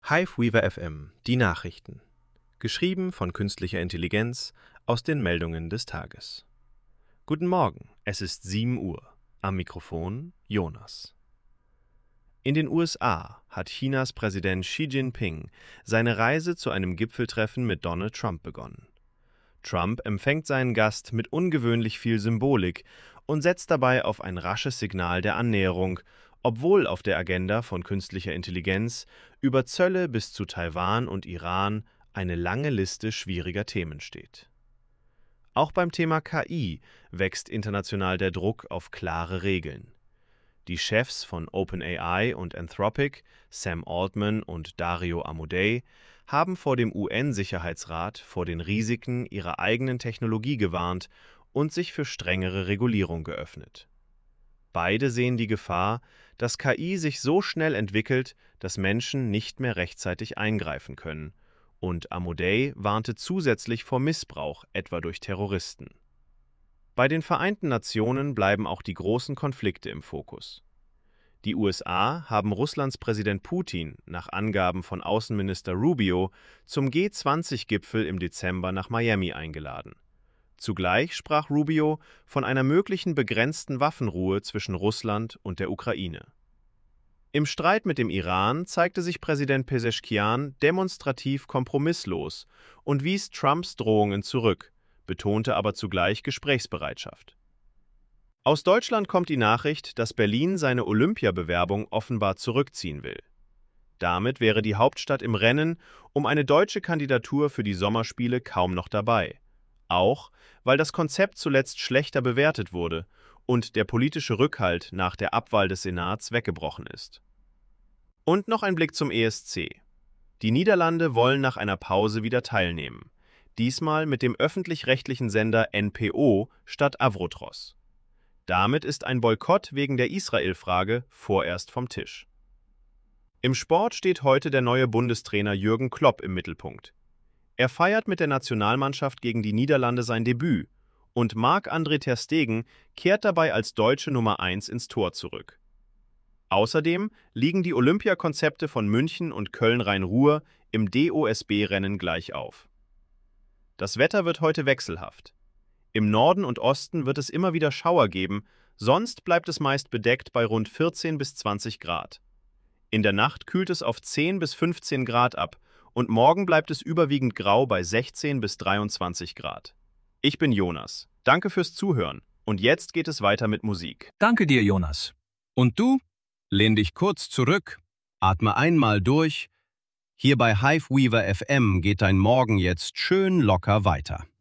Hiveweaver FM, die Nachrichten. Geschrieben von künstlicher Intelligenz aus den Meldungen des Tages. Guten Morgen, es ist 7 Uhr. Am Mikrofon Jonas. In den USA hat Chinas Präsident Xi Jinping seine Reise zu einem Gipfeltreffen mit Donald Trump begonnen. Trump empfängt seinen Gast mit ungewöhnlich viel Symbolik und setzt dabei auf ein rasches Signal der Annäherung, obwohl auf der Agenda von künstlicher Intelligenz über Zölle bis zu Taiwan und Iran eine lange Liste schwieriger Themen steht. Auch beim Thema KI wächst international der Druck auf klare Regeln. Die Chefs von OpenAI und Anthropic, Sam Altman und Dario Amodei, haben vor dem UN-Sicherheitsrat vor den Risiken ihrer eigenen Technologie gewarnt und sich für strengere Regulierung geöffnet. Beide sehen die Gefahr, dass KI sich so schnell entwickelt, dass Menschen nicht mehr rechtzeitig eingreifen können, und Amodei warnte zusätzlich vor Missbrauch, etwa durch Terroristen. Bei den Vereinten Nationen bleiben auch die großen Konflikte im Fokus. Die USA haben Russlands Präsident Putin nach Angaben von Außenminister Rubio zum G20-Gipfel im Dezember nach Miami eingeladen. Zugleich sprach Rubio von einer möglichen begrenzten Waffenruhe zwischen Russland und der Ukraine. Im Streit mit dem Iran zeigte sich Präsident Peseschkian demonstrativ kompromisslos und wies Trumps Drohungen zurück, betonte aber zugleich Gesprächsbereitschaft. Aus Deutschland kommt die Nachricht, dass Berlin seine Olympiabewerbung offenbar zurückziehen will. Damit wäre die Hauptstadt im Rennen um eine deutsche Kandidatur für die Sommerspiele kaum noch dabei. Auch, weil das Konzept zuletzt schlechter bewertet wurde und der politische Rückhalt nach der Abwahl des Senats weggebrochen ist. Und noch ein Blick zum ESC. Die Niederlande wollen nach einer Pause wieder teilnehmen, diesmal mit dem öffentlich-rechtlichen Sender NPO statt Avrotros. Damit ist ein Boykott wegen der Israel-Frage vorerst vom Tisch. Im Sport steht heute der neue Bundestrainer Jürgen Klopp im Mittelpunkt. Er feiert mit der Nationalmannschaft gegen die Niederlande sein Debüt und Marc-André ter Stegen kehrt dabei als deutsche Nummer 1 ins Tor zurück. Außerdem liegen die Olympiakonzepte von München und Köln-Rhein-Ruhr im DOSB-Rennen gleich auf. Das Wetter wird heute wechselhaft. Im Norden und Osten wird es immer wieder Schauer geben, sonst bleibt es meist bedeckt bei rund 14 bis 20 Grad. In der Nacht kühlt es auf 10 bis 15 Grad ab und morgen bleibt es überwiegend grau bei 16 bis 23 Grad. Ich bin Jonas. Danke fürs Zuhören. Und jetzt geht es weiter mit Musik. Danke dir, Jonas. Und du? Lehn dich kurz zurück, atme einmal durch. Hier bei Hiveweaver FM geht dein Morgen jetzt schön locker weiter.